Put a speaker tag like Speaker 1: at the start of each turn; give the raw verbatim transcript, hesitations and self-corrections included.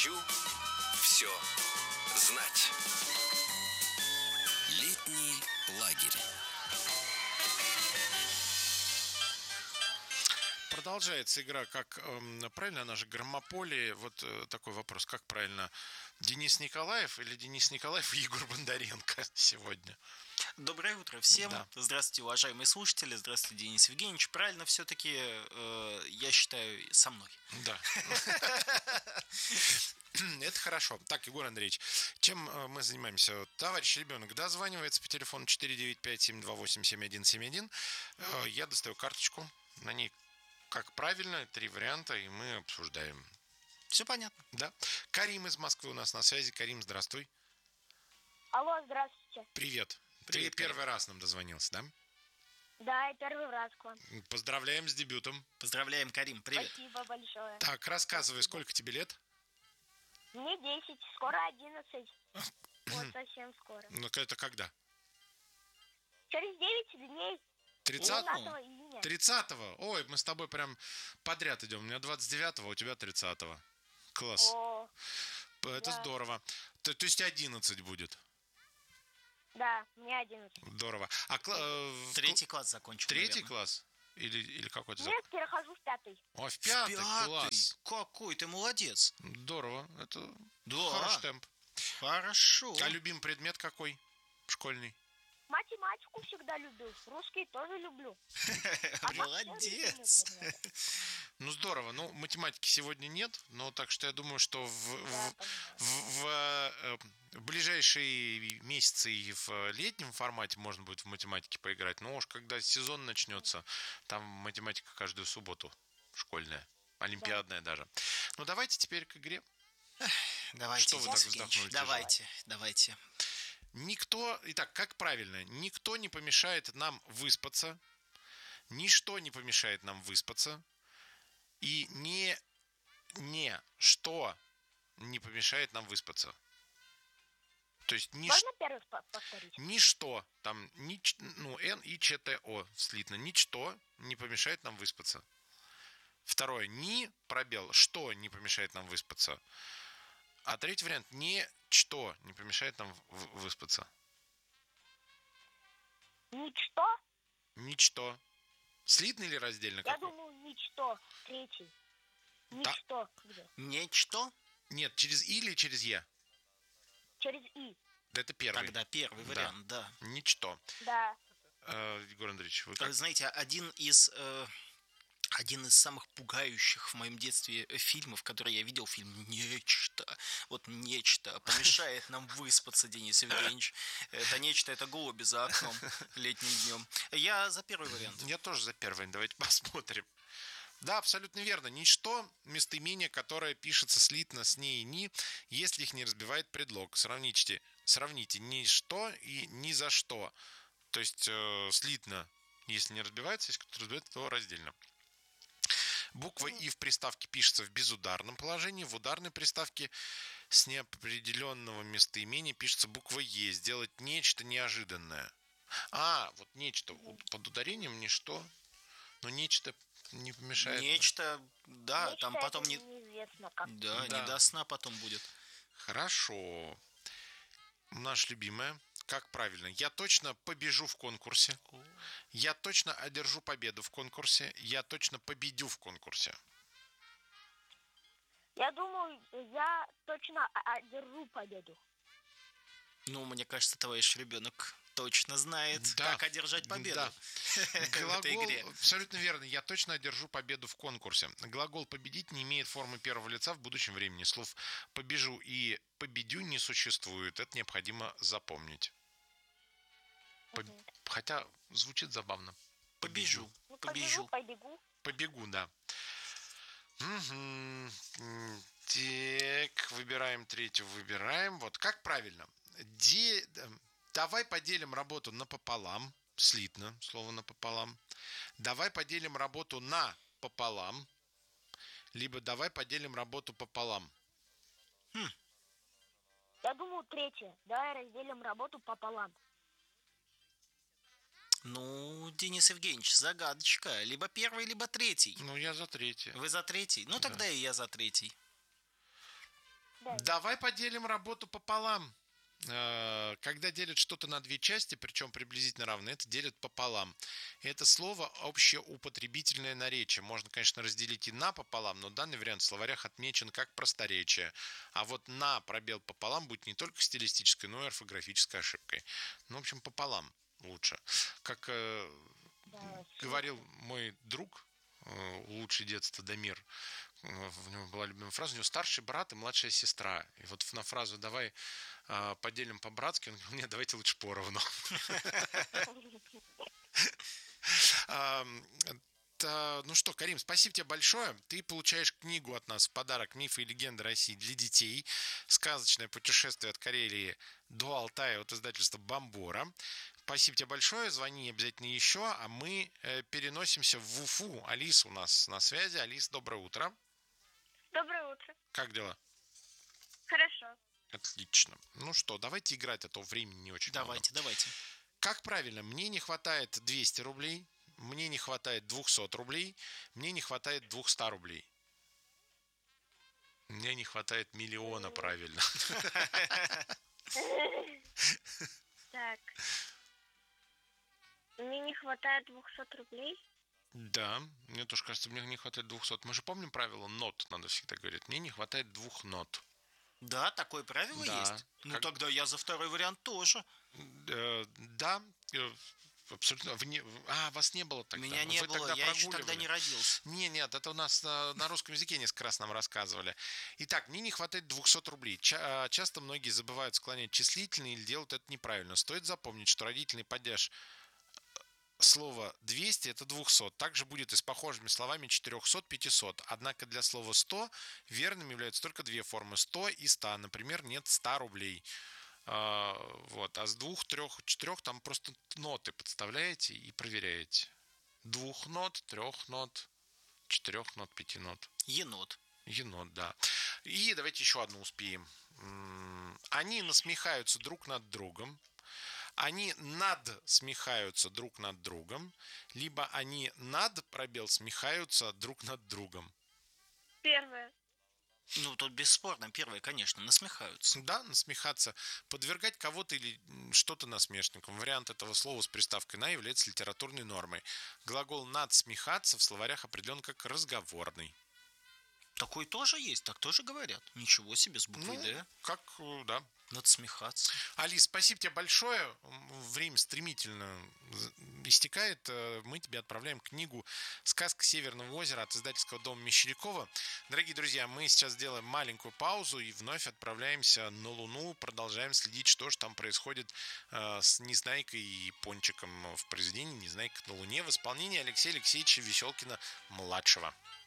Speaker 1: Хочу все знать. Летний лагерь.
Speaker 2: Продолжается игра, как э, правильно, она же Громополия. Вот э, такой вопрос, как правильно, Денис Николаев или Денис Николаев и Егор Бондаренко сегодня?
Speaker 3: Доброе утро всем.
Speaker 2: Да.
Speaker 3: Здравствуйте, уважаемые слушатели. Здравствуйте, Денис Евгеньевич. Правильно все-таки, э, я считаю, со мной.
Speaker 2: Да. Это хорошо. Так, Егор Андреевич, чем мы занимаемся? Товарищ ребенок дозванивается по телефону четыре девять пять семь два восемь семь один семь один. Я достаю карточку. На ней как правильно, три варианта, и мы обсуждаем.
Speaker 3: Все понятно.
Speaker 2: Да. Карим из Москвы у нас на связи. Карим, здравствуй.
Speaker 4: Алло, здравствуйте.
Speaker 2: Привет.
Speaker 3: Привет,
Speaker 2: Ты первый Карим. раз нам дозвонился, да?
Speaker 4: Да, я первый раз к вам.
Speaker 2: Поздравляем с дебютом.
Speaker 3: Поздравляем, Карим. Привет.
Speaker 4: Спасибо большое.
Speaker 2: Так, рассказывай, сколько тебе лет?
Speaker 4: Мне десять, скоро одиннадцать. Вот совсем скоро.
Speaker 2: Ну, это когда?
Speaker 4: Через девять дней.
Speaker 2: тридцатого?
Speaker 4: июня.
Speaker 2: тридцатого? Ой, мы с тобой прям подряд идем. У меня двадцать девятого, у тебя тридцатого. Класс.
Speaker 4: О,
Speaker 2: Это
Speaker 4: да.
Speaker 2: здорово. То, то есть одиннадцать будет.
Speaker 4: Да, мне одиннадцать.
Speaker 2: Здорово. А кла- э,
Speaker 3: Третий класс закончил,
Speaker 2: Третий
Speaker 3: наверное.
Speaker 2: класс? Или, или какой-то?
Speaker 4: Нет, перехожу в пятый.
Speaker 2: О, в пятый,
Speaker 3: Пятый.
Speaker 2: класс.
Speaker 3: Какой ты молодец.
Speaker 2: Здорово. Это
Speaker 3: Да.
Speaker 2: хороший темп.
Speaker 3: Хорошо.
Speaker 2: А любимый предмет какой? Школьный?
Speaker 4: Математику всегда любил, русский тоже люблю. А так
Speaker 3: Молодец.
Speaker 4: все любимые предметы.
Speaker 2: Ну, здорово. Ну, математики сегодня нет, но так что я думаю, что в,
Speaker 4: Да,
Speaker 2: в,
Speaker 4: понимаю.
Speaker 2: в, в, э, в ближайшие месяцы и в летнем формате можно будет в математике поиграть. Но уж когда сезон начнется, там математика каждую субботу школьная, олимпиадная даже. Ну, давайте теперь к игре.
Speaker 3: Давайте,
Speaker 2: Что вы
Speaker 3: Денис
Speaker 2: так
Speaker 3: Евгеньевич,
Speaker 2: вздохнули тяжело?
Speaker 3: Давайте, давайте.
Speaker 2: Никто, итак, как правильно, никто не помешает нам выспаться, ничто не помешает нам выспаться, и не, не что не помешает нам выспаться. То есть нич,
Speaker 4: Можно первый по- повторить?
Speaker 2: ничто, там, нич, ну, Н и Ч Т О слитно, ничто не помешает нам выспаться. Второе, ни, пробел, что не помешает нам выспаться. А третий вариант, ничто не помешает нам в- выспаться.
Speaker 4: Ничто?
Speaker 2: Ничто. Слитно или раздельно?
Speaker 4: Я
Speaker 2: Какой?
Speaker 4: думаю, ничто. Третий. Ничто. Где?
Speaker 3: Нечто?
Speaker 2: Нет, через И или через Е?
Speaker 4: Через И.
Speaker 2: Да, это первый.
Speaker 3: Тогда первый
Speaker 2: Да.
Speaker 3: вариант, да.
Speaker 2: Ничто.
Speaker 4: Да.
Speaker 2: Э, Егор Андреевич, вы как?
Speaker 3: Вы знаете, один из э, один из самых пугающих в моем детстве фильмов, который я видел, фильм «Нечто». Вот «Нечто» помешает нам выспаться, Денис Евгеньевич. Это «Нечто» — это голуби за окном летним днем. Я за первый вариант.
Speaker 2: Я тоже за первый. Давайте посмотрим. Да, абсолютно верно. Ничто – местоимение, которое пишется слитно с «не» и «ни», если их не разбивает предлог. Сравните, сравните «ничто» и «ни за что». То есть э, слитно, если не разбивается, если кто-то разбивает, то раздельно. Буква «и» в приставке пишется в безударном положении, в ударной приставке с неопределенного местоимения пишется буква «е». Сделать нечто неожиданное. А, вот нечто под ударением ничто, но нечто не помешает.
Speaker 3: Нечто, да,
Speaker 4: Нечто
Speaker 3: там
Speaker 4: это
Speaker 3: потом не...
Speaker 4: неизвестно как.
Speaker 3: Да,
Speaker 2: Да.
Speaker 3: не до сна потом будет.
Speaker 2: Хорошо. Наш любимая. Как правильно? Я точно побежу в конкурсе. Я точно одержу победу в конкурсе. Я точно победю в конкурсе.
Speaker 4: Я думаю, я точно о- одержу победу.
Speaker 3: Ну, мне кажется, товарищ ребенок точно знает,
Speaker 2: Да.
Speaker 3: как одержать победу
Speaker 2: Да.
Speaker 3: в этой
Speaker 2: Глагол,
Speaker 3: игре.
Speaker 2: абсолютно верно. Я точно одержу победу в конкурсе. Глагол «победить» не имеет формы первого лица в будущем времени. Слов «побежу» и «победю» не существует. Это необходимо запомнить. Поб-
Speaker 4: Мгм.
Speaker 2: Хотя звучит забавно.
Speaker 3: Побежу,
Speaker 4: Ну,
Speaker 3: побежу.
Speaker 4: побегу, побегу.
Speaker 2: Побегу, да. Мгм. М, Так, выбираем третью, выбираем. Вот как правильно? Де- э, Давай поделим работу напополам. Слитно, слово напополам. Давай поделим работу на пополам. Либо давай поделим работу пополам.
Speaker 4: Я думаю, третье. Давай разделим работу пополам.
Speaker 3: Ну, Денис Евгеньевич, загадочка. Либо первый, либо третий.
Speaker 2: Ну, я за третье.
Speaker 3: Вы за третий? Ну, тогда и я за третий.
Speaker 4: Да.
Speaker 2: Давай поделим работу пополам. Э, Когда делят что-то на две части, причем приблизительно равны, это делят пополам. Это слово общеупотребительное наречие. Можно, конечно, разделить и на пополам, но данный вариант в словарях отмечен как просторечие. А вот на пробел пополам будет не только стилистической, но и орфографической ошибкой. Ну, в общем, пополам лучше. Как э,
Speaker 4: Да,
Speaker 2: говорил мой друг, э, лучший детства Дамир, э, у него была любимая фраза, у него старший брат и младшая сестра. И вот на фразу «давай э, поделим по-братски», он говорил: нет, давайте лучше поровну. Ам, та- Ну что, Карим, спасибо тебе большое. Ты получаешь книгу от нас в подарок «Мифы и легенды России для детей». Сказочное путешествие от Карелии до Алтая от издательства «Бомбора». Спасибо тебе большое. Звони обязательно еще. А мы э, переносимся в Уфу. Алиса у нас на связи. Алис, доброе утро.
Speaker 4: Доброе утро.
Speaker 2: Как дела?
Speaker 4: Хорошо.
Speaker 2: Отлично. Ну что, давайте играть, а то времени не очень много.
Speaker 3: Давайте, давайте.
Speaker 2: Как правильно? Мне не хватает двести рублей, мне не хватает двести рублей, мне не хватает двести рублей. Мне не хватает миллиона, правильно.
Speaker 4: Так. Мне не хватает двухсот рублей.
Speaker 2: Да, мне тоже кажется, мне не хватает двухсот. Мы же помним правило нот, надо всегда говорить. Мне не хватает двух нот.
Speaker 3: Да, такое правило
Speaker 2: Да.
Speaker 3: есть. Ну
Speaker 2: Как-
Speaker 3: тогда я за второй вариант тоже.
Speaker 2: Э, Да, э, абсолютно. Вы не- А, вас не было тогда.
Speaker 3: Меня не
Speaker 2: Вы
Speaker 3: было,
Speaker 2: тогда
Speaker 3: я еще тогда
Speaker 2: прогуливали.
Speaker 3: не родился.
Speaker 2: Не, нет, это у нас на, на русском языке несколько раз нам рассказывали. Итак, мне не хватает двухсот рублей. Ча- часто многие забывают склонять числительные или делают это неправильно. Стоит запомнить, что родительный падеж слова двести это двести. Также будет и с похожими словами четыреста, пятьсот. Однако для слова сто верным являются только две формы: сто и ста. Например, нет ста рублей. А, вот. А с двух, трех, четырех там просто ноты подставляете и проверяете. Двух нот, трех нот, четырех нот, пяти нот.
Speaker 3: Енот.
Speaker 2: Енот, да. И давайте еще одну успеем. М, Они насмехаются друг над другом. Они надсмехаются друг над другом. Либо они над пробел смехаются друг над другом.
Speaker 4: Первое.
Speaker 3: Ну, тут бесспорно, первое, конечно, насмехаются.
Speaker 2: Да, насмехаться. Подвергать кого-то или м, что-то насмешникам. Вариант этого слова с приставкой «на» является литературной нормой. Глагол «надсмехаться» в словарях определен как разговорный.
Speaker 3: Такой тоже есть, так тоже говорят. Ничего себе, с буквой
Speaker 2: Ну,
Speaker 3: «Д».
Speaker 2: как, э, да.
Speaker 3: Надсмехаться.
Speaker 2: Алис, спасибо тебе большое. М, Время стремительно з- истекает. Э, Мы тебе отправляем книгу «Сказка Северного озера» от издательского дома Мещерякова. Дорогие друзья, мы сейчас сделаем маленькую паузу и вновь отправляемся на Луну. Продолжаем следить, что же там происходит э, с Незнайкой и Пончиком в произведении «Незнайка на Луне» в исполнении Алексея Алексеевича Веселкина-младшего.